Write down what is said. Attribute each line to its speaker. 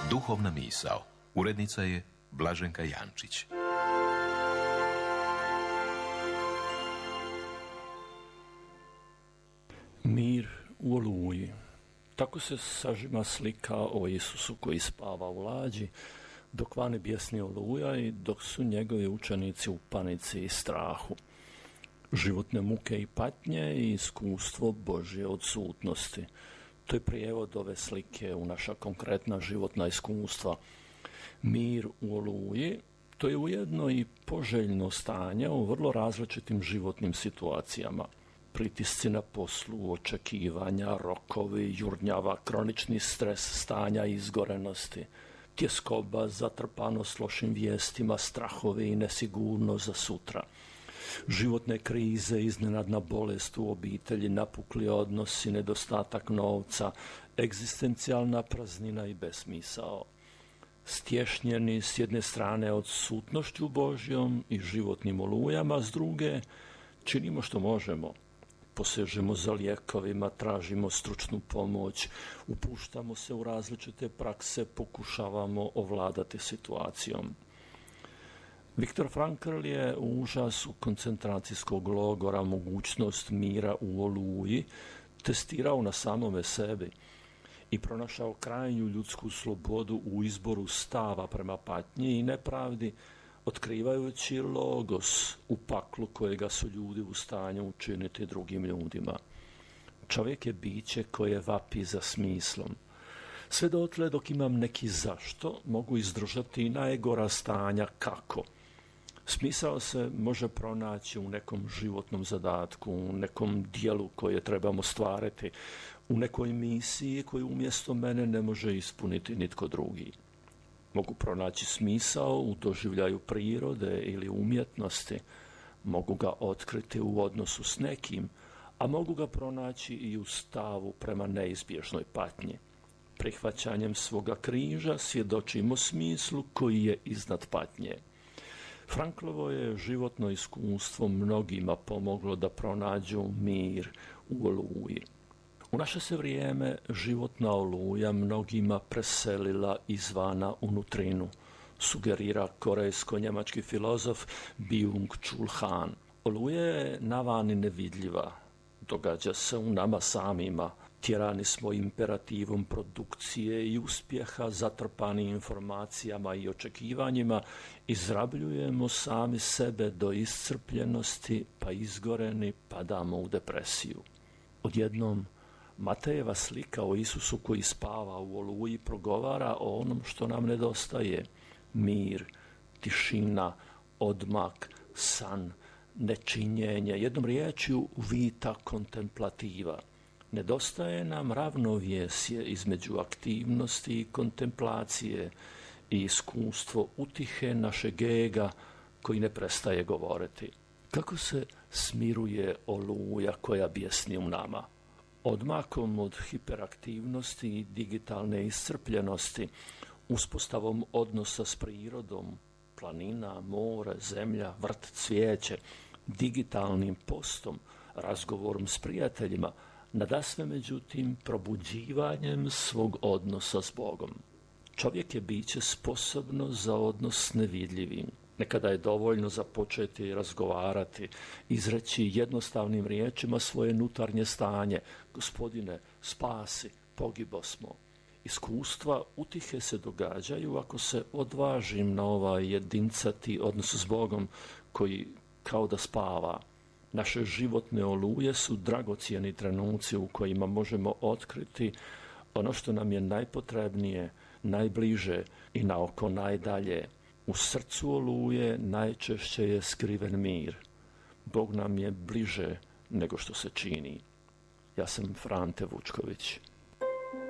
Speaker 1: Duhovna misao. Urednica je Blaženka Jančić.
Speaker 2: Mir u oluji. Tako se sažima slika o Isusu koji spava u lađi, dok vani bjesni oluja i dok su njegovi učenici u panici i strahu. Životne muke i patnje i iskustvo Božje odsutnosti. To je prijevod ove slike u naša konkretna životna iskustva. Mir u oluji, to je ujedno i poželjno stanje u vrlo različitim životnim situacijama. Pritisci na poslu, očekivanja, rokovi, jurnjava, kronični stres stanja izgorenosti, tjeskoba, zatrpanost lošim vijestima, strahovi i nesigurnost za sutra. Životne krize, iznenadna bolest u obitelji, napukli odnosi, nedostatak novca, egzistencijalna praznina i besmisao. Stješnjeni s jedne strane odsutnošću Božjom i životnim olujama, s druge činimo što možemo. Posežemo za lijekovima, tražimo stručnu pomoć, upuštamo se u različite prakse, pokušavamo ovladati situacijom. Viktor Frankl je u užasu koncentracijskog logora mogućnost mira u oluji testirao na samome sebi i pronašao krajnju ljudsku slobodu u izboru stava prema patnji i nepravdi, otkrivajući logos u paklu kojega su ljudi u stanju učiniti drugim ljudima. Čovjek je biće koje vapi za smislom. Sve dotle dok imam neki zašto, mogu izdržati i najgora stanja kako. Smisao se može pronaći u nekom životnom zadatku, u nekom dijelu koje trebamo stvariti, u nekoj misiji koju umjesto mene ne može ispuniti nitko drugi. Mogu pronaći smisao u doživljaju prirode ili umjetnosti, mogu ga otkriti u odnosu s nekim, a mogu ga pronaći i u stavu prema neizbježnoj patnji. Prihvaćanjem svoga križa svjedočimo smislu koji je iznad patnje. Franklovo je životno iskustvo mnogima pomoglo da pronađu mir u oluji. U naše se vrijeme životna oluja mnogima preselila izvana unutrinu, sugerira korejsko-njemački filozof Byung-Chul Han. Oluja je navani nevidljiva, događa se u nama samima, tjerani smo imperativom produkcije i uspjeha, zatrpani informacijama i očekivanjima, izrabljujemo sami sebe do iscrpljenosti, pa izgoreni padamo u depresiju. Odjednom Matejeva slika o Isusu koji spava u oluji progovara o onom što nam nedostaje. Mir, tišina, odmak, san, nečinjenje, jednom riječju vita kontemplativa. Nedostaje nam ravnovjesje između aktivnosti i kontemplacije i iskustvo utihe našeg ega koji ne prestaje govoriti. Kako se smiruje oluja koja bjesni u nama? Odmakom od hiperaktivnosti i digitalne iscrpljenosti, uspostavom odnosa s prirodom, planina, more, zemlja, vrt, cvijeće, digitalnim postom, razgovorom s prijateljima, nadasve međutim probuđivanjem svog odnosa s Bogom. Čovjek je biće sposobno za odnos s nevidljivim. Nekada je dovoljno započeti razgovarati, izreći jednostavnim riječima svoje unutarnje stanje. Gospodine, spasi, pogibosmo. Iskustva utihe se događaju ako se odvažim na ovaj jedincati odnos s Bogom koji kao da spava. Naše životne oluje su dragocjeni trenuci u kojima možemo otkriti ono što nam je najpotrebnije, najbliže i na oko najdalje. U srcu oluje najčešće je skriven mir. Bog nam je bliže nego što se čini. Ja sam Frante Vučković.